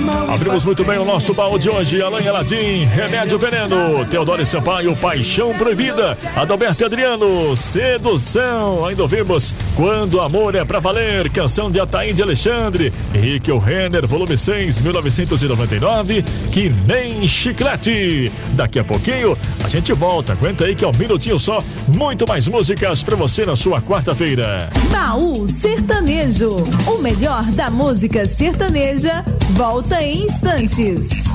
Abrimos muito bem o nosso baú de hoje. Alain Aladim, Remédio Veneno, Teodoro Sampaio, Paixão Proibida, Adalberto Adriano, Sedução. Ainda ouvimos Quando o Amor é Pra Valer, canção de Ataíde Alexandre, Henrique Renner, volume 6, 1999, Que Nem Chiclete. Daqui a pouquinho a gente volta, aguenta aí que é um minutinho só, muito mais músicas pra você na sua quarta-feira. Baú Sertanejo, o melhor da música sertaneja, volta em instantes.